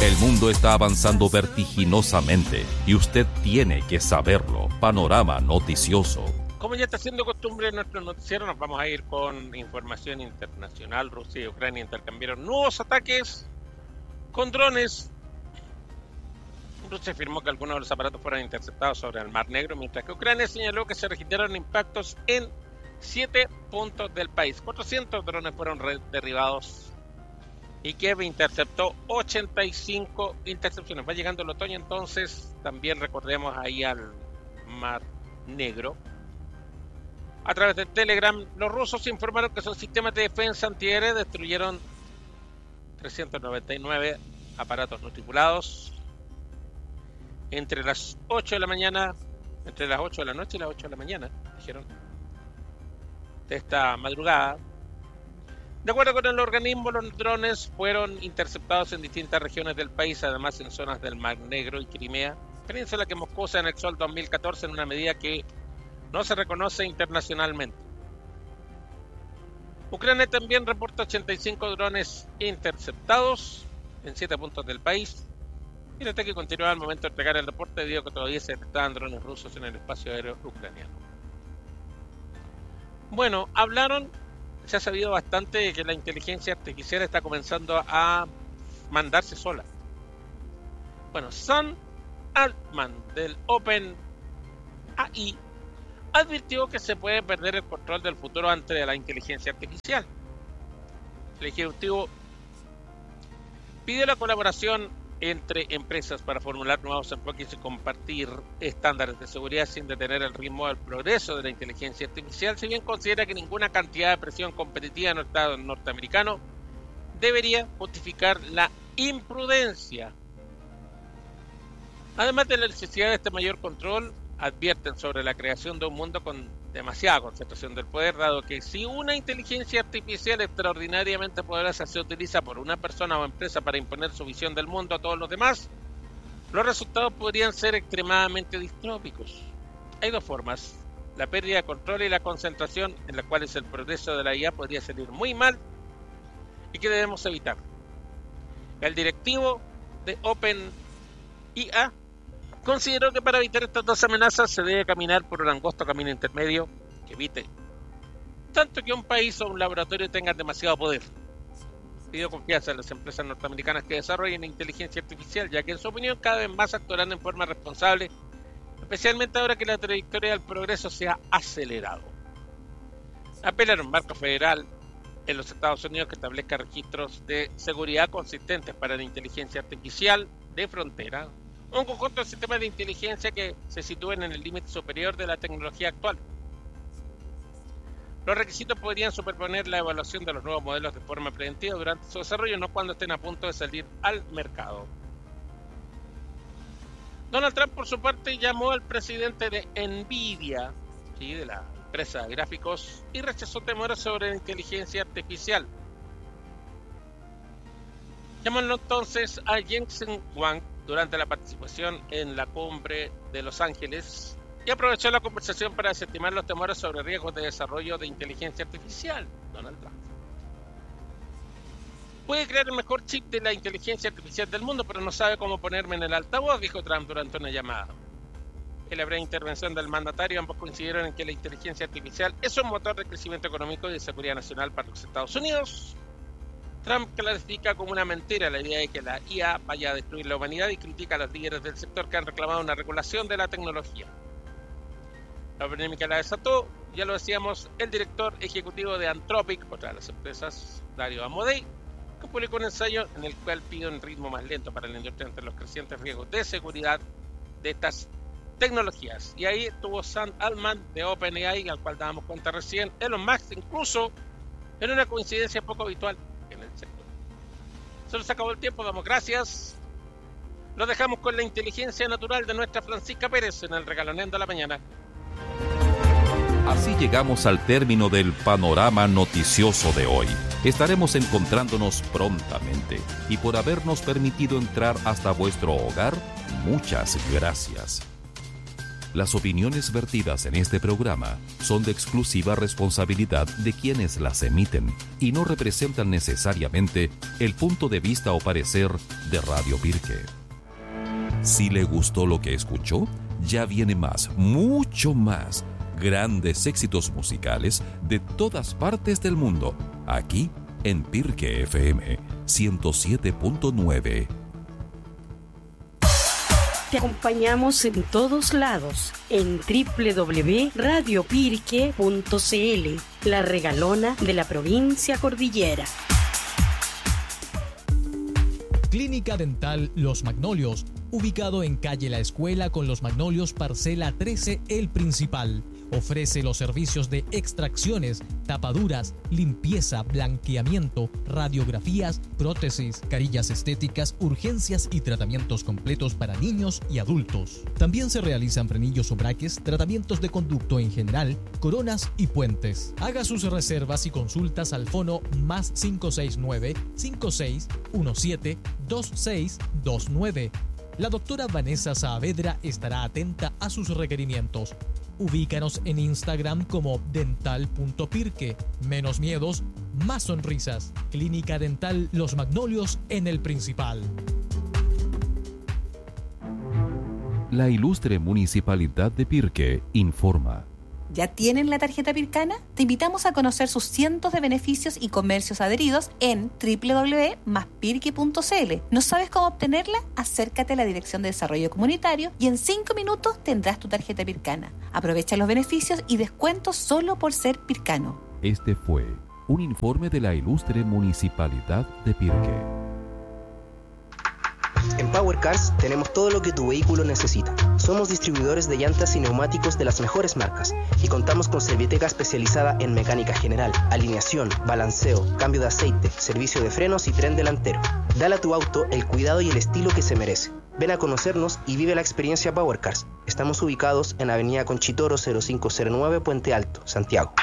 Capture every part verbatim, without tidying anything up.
El mundo está avanzando vertiginosamente y usted tiene que saberlo. Panorama Noticioso. Como ya está siendo costumbre en nuestro noticiero, nos vamos a ir con información internacional. Rusia y Ucrania intercambiaron nuevos ataques con drones. Rusia afirmó que algunos de los aparatos fueron interceptados sobre el Mar Negro, mientras que Ucrania señaló que se registraron impactos en siete puntos del país. cuatrocientos drones fueron derribados y Kiev interceptó ochenta y cinco intercepciones. Va llegando el otoño, entonces también recordemos ahí al Mar Negro. A través de Telegram, los rusos informaron que sus sistemas de defensa antiaérea destruyeron trescientos noventa y nueve aparatos no tripulados entre las ocho de la mañana, entre las ocho de la noche y las ocho de la mañana, dijeron, de esta madrugada. De acuerdo con el organismo, los drones fueron interceptados en distintas regiones del país, además en zonas del Mar Negro y Crimea, península que Moscú se anexó en dos mil catorce en una medida que no se reconoce internacionalmente. Ucrania también reporta ochenta y cinco drones interceptados en siete puntos del país. Y el ataque continuaba al momento de entregar el reporte debido a que todavía se detectaban drones rusos en el espacio aéreo ucraniano. Bueno, hablaron, se ha sabido bastante de que la inteligencia artificial está comenzando a mandarse sola. Bueno, Sam Altman del OpenAI advirtió que se puede perder el control del futuro ante la inteligencia artificial. El ejecutivo pidió la colaboración entre empresas para formular nuevos enfoques y compartir estándares de seguridad sin detener el ritmo del progreso de la inteligencia artificial, si bien considera que ninguna cantidad de presión competitiva en el Estado norteamericano debería justificar la imprudencia. Además de la necesidad de este mayor control, advierten sobre la creación de un mundo con demasiada concentración del poder, dado que si una inteligencia artificial extraordinariamente poderosa se utiliza por una persona o empresa para imponer su visión del mundo a todos los demás, los resultados podrían ser extremadamente distrópicos. Hay dos formas: la pérdida de control y la concentración, en las cuales el progreso de la I A podría salir muy mal y que debemos evitar. El directivo de OpenAI consideró que para evitar estas dos amenazas se debe caminar por un angosto camino intermedio que evite tanto que un país o un laboratorio tengan demasiado poder. Pidió confianza en las empresas norteamericanas que desarrollen inteligencia artificial, ya que en su opinión cada vez más actuarán en forma responsable, especialmente ahora que la trayectoria del progreso se ha acelerado. Apela a un marco federal en los Estados Unidos que establezca registros de seguridad consistentes para la inteligencia artificial de frontera, un conjunto de sistemas de inteligencia que se sitúen en el límite superior de la tecnología actual. Los requisitos podrían superponer la evaluación de los nuevos modelos de forma preventiva durante su desarrollo, no cuando estén a punto de salir al mercado. Donald Trump, por su parte, llamó al presidente de Nvidia, ¿sí?, de la empresa de gráficos, y rechazó temores sobre la inteligencia artificial. Llamó entonces a Jensen Huang durante la participación en la cumbre de Los Ángeles y aprovechó la conversación para desestimar los temores sobre riesgos de desarrollo de inteligencia artificial. Donald Trump puede crear el mejor chip de la inteligencia artificial del mundo, pero no sabe cómo ponerme en el altavoz, dijo Trump durante una llamada. En la breve intervención del mandatario, ambos coincidieron en que la inteligencia artificial es un motor de crecimiento económico y de seguridad nacional para los Estados Unidos. Trump clasifica como una mentira la idea de que la I A vaya a destruir la humanidad y critica a los líderes del sector que han reclamado una regulación de la tecnología. La polémica la desató, ya lo decíamos, el director ejecutivo de Anthropic, otra de las empresas, Dario Amodei, que publicó un ensayo en el cual pide un ritmo más lento para la industria ante los crecientes riesgos de seguridad de estas tecnologías. Y ahí estuvo Sam Altman de OpenAI, al cual dábamos cuenta recién, Elon Musk, incluso en una coincidencia poco habitual en el sector. Se nos acabó el tiempo, damos gracias. Los dejamos con la inteligencia natural de nuestra Francisca Pérez en el Regaloneando a la Mañana. Así llegamos al término del panorama noticioso de hoy. Estaremos encontrándonos prontamente y por habernos permitido entrar hasta vuestro hogar, muchas gracias. Las opiniones vertidas en este programa son de exclusiva responsabilidad de quienes las emiten y no representan necesariamente el punto de vista o parecer de Radio Pirque. Si le gustó lo que escuchó, ya viene más, mucho más, grandes éxitos musicales de todas partes del mundo, aquí en Pirque F M ciento siete punto nueve. Te acompañamos en todos lados en doble u doble u doble u punto radio pirque punto c l, la regalona de la provincia cordillera. Clínica Dental Los Magnolios, ubicado en calle La Escuela con Los Magnolios, parcela trece, El Principal. Ofrece los servicios de extracciones, tapaduras, limpieza, blanqueamiento, radiografías, prótesis, carillas estéticas, urgencias y tratamientos completos para niños y adultos. También se realizan frenillos o braques, tratamientos de conducto en general, coronas y puentes. Haga sus reservas y consultas al fono más cinco seis nueve, cinco seis uno siete, dos seis dos nueve. La doctora Vanessa Saavedra estará atenta a sus requerimientos. Ubícanos en Instagram como dental punto pirque. Menos miedos, más sonrisas. Clínica Dental Los Magnolios en El Principal. La ilustre Municipalidad de Pirque informa. ¿Ya tienen la tarjeta Pircana? Te invitamos a conocer sus cientos de beneficios y comercios adheridos en doble u doble u doble u punto más pirque punto c l. ¿No sabes cómo obtenerla? Acércate a la Dirección de Desarrollo Comunitario y en cinco minutos tendrás tu tarjeta Pircana. Aprovecha los beneficios y descuentos solo por ser pircano. Este fue un informe de la ilustre Municipalidad de Pirque. En Power Cars tenemos todo lo que tu vehículo necesita. Somos distribuidores de llantas y neumáticos de las mejores marcas y contamos con Serviteca especializada en mecánica general, alineación, balanceo, cambio de aceite, servicio de frenos y tren delantero. Dale a tu auto el cuidado y el estilo que se merece. Ven a conocernos y vive la experiencia Power Cars. Estamos ubicados en Avenida Conchitoro cero cinco cero nueve, Puente Alto, Santiago.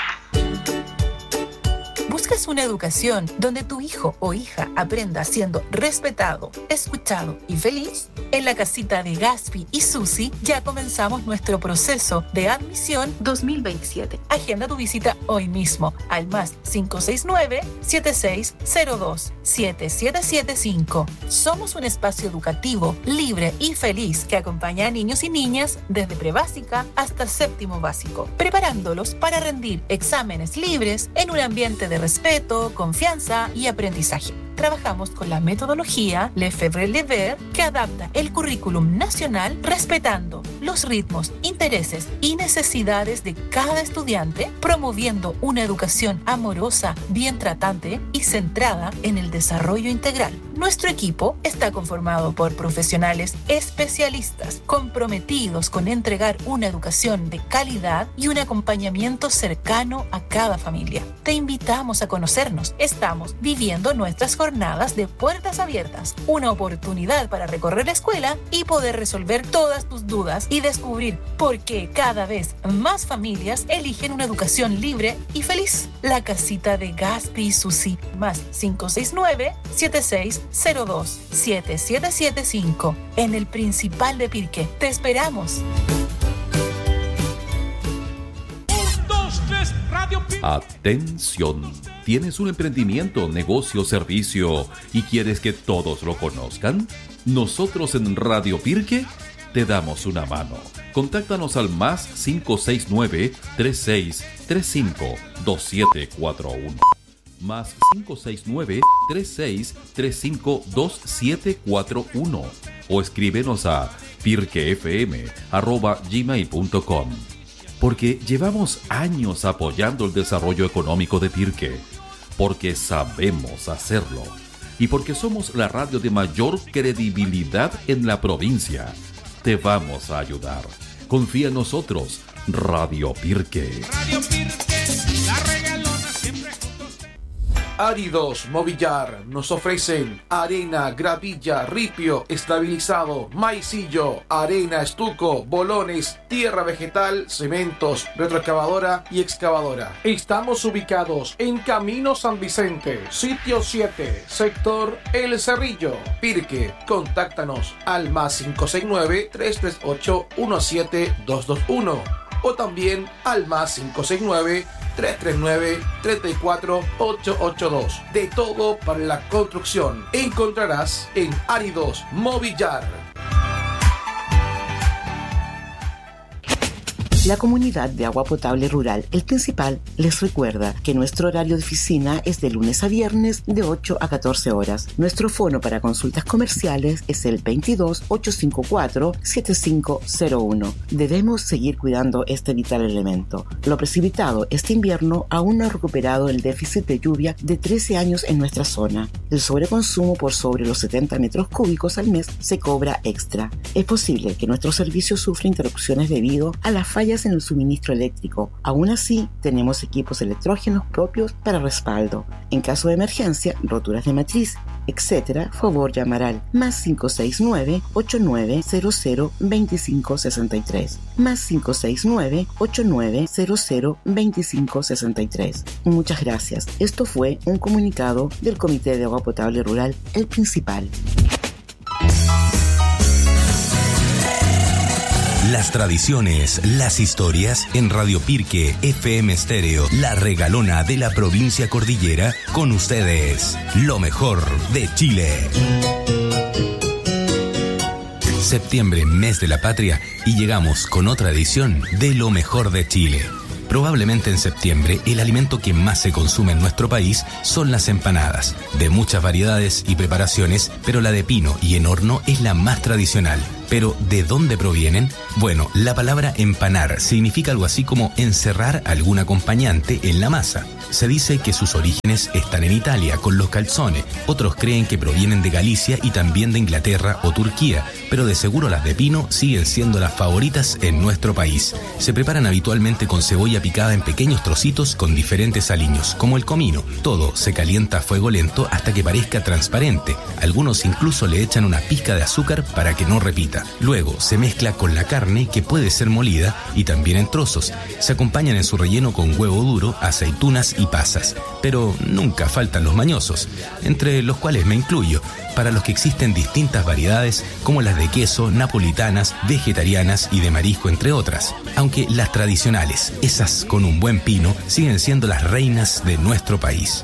¿Buscas una educación donde tu hijo o hija aprenda siendo respetado, escuchado y feliz? En la casita de Gaspi y Susi ya comenzamos nuestro proceso de admisión dos mil veintisiete. Agenda tu visita hoy mismo al más cinco seis nueve, siete seis cero dos, siete siete siete cinco. Somos un espacio educativo, libre y feliz que acompaña a niños y niñas desde prebásica hasta séptimo básico, preparándolos para rendir exámenes libres en un ambiente de respeto, confianza y aprendizaje. Trabajamos con la metodología Lefebvre-Lever que adapta el currículum nacional respetando los ritmos, intereses y necesidades de cada estudiante, promoviendo una educación amorosa, bien tratante y centrada en el desarrollo integral. Nuestro equipo está conformado por profesionales especialistas comprometidos con entregar una educación de calidad y un acompañamiento cercano a cada familia. Te invitamos a conocernos. Estamos viviendo nuestras jornadas de puertas abiertas, una oportunidad para recorrer la escuela y poder resolver todas tus dudas y descubrir por qué cada vez más familias eligen una educación libre y feliz. La casita de Gaspi y Susi, más cinco seis nueve, siete seis cero dos, siete siete siete cinco, en el Principal de Pirque. Te esperamos. Atención, ¿tienes un emprendimiento, negocio, servicio y quieres que todos lo conozcan? Nosotros en Radio Pirque te damos una mano. Contáctanos al más cinco seis nueve, tres seis tres cinco, dos siete cuatro uno. Más cinco seis nueve, tres seis tres cinco, dos siete cuatro uno. O escríbenos a pirquefm arroba gmail punto com. Porque llevamos años apoyando el desarrollo económico de Pirque, porque sabemos hacerlo y porque somos la radio de mayor credibilidad en la provincia. Te vamos a ayudar. Confía en nosotros, Radio Pirque. Radio Pirque, la regalona siempre juntos. Áridos Movillar nos ofrecen arena, gravilla, ripio, estabilizado, maicillo, arena, estuco, bolones, tierra vegetal, cementos, retroexcavadora y excavadora. Estamos ubicados en Camino San Vicente, sitio siete, sector El Cerrillo, Pirque. Contáctanos al más cinco seis nueve, tres tres ocho, uno siete dos dos uno o también al más cinco seis nueve, tres tres nueve, tres cuatro ocho ocho dos. De todo para la construcción encontrarás en Áridos Movillar. La Comunidad de Agua Potable Rural El Principal les recuerda que nuestro horario de oficina es de lunes a viernes de ocho a catorce horas. Nuestro fono para consultas comerciales es el veintidós, ochocientos cincuenta y cuatro, setenta y cinco cero uno. Debemos seguir cuidando este vital elemento. Lo precipitado este invierno aún no ha recuperado el déficit de lluvia de trece años en nuestra zona. El sobreconsumo por sobre los setenta metros cúbicos al mes se cobra extra. Es posible que nuestro servicio sufra interrupciones debido a la falla en el suministro eléctrico. Aún así, tenemos equipos electrógenos propios para respaldo. En caso de emergencia, roturas de matriz, etcétera, favor llamar al más cinco seis nueve, ocho nueve cero cero, dos cinco seis tres, más cinco seis nueve, ocho nueve cero cero, dos cinco seis tres. Muchas gracias. Esto fue un comunicado del Comité de Agua Potable Rural El Principal. Las tradiciones, las historias en Radio Pirque F M Estéreo, la regalona de la provincia cordillera, con ustedes, lo mejor de Chile. Septiembre, mes de la patria, y llegamos con otra edición de lo mejor de Chile. Probablemente en septiembre el alimento que más se consume en nuestro país son las empanadas, de muchas variedades y preparaciones, pero la de pino y en horno es la más tradicional. ¿Pero de dónde provienen? Bueno, la palabra empanar significa algo así como encerrar algún acompañante en la masa. Se dice que sus orígenes están en Italia, con los calzones. Otros creen que provienen de Galicia y también de Inglaterra o Turquía, pero de seguro las de pino siguen siendo las favoritas en nuestro país. Se preparan habitualmente con cebolla picada en pequeños trocitos con diferentes aliños, como el comino. Todo se calienta a fuego lento hasta que parezca transparente. Algunos incluso le echan una pizca de azúcar para que no repita. Luego se mezcla con la carne, que puede ser molida y también en trozos. Se acompañan en su relleno con huevo duro, aceitunas y pasas. Pero nunca faltan los mañosos, entre los cuales me incluyo, para los que existen distintas variedades como las de queso, napolitanas, vegetarianas y de marisco, entre otras. Aunque las tradicionales, esas con un buen pino, siguen siendo las reinas de nuestro país.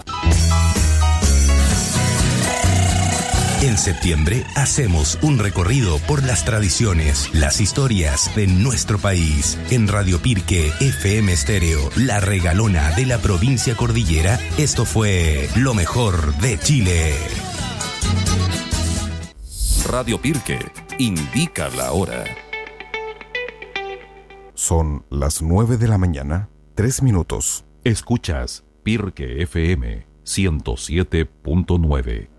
En septiembre hacemos un recorrido por las tradiciones, las historias de nuestro país. En Radio Pirque F M Estéreo, la regalona de la provincia cordillera, esto fue lo mejor de Chile. Radio Pirque indica la hora. Son las nueve de la mañana, tres minutos. Escuchas Pirque F M ciento siete punto nueve.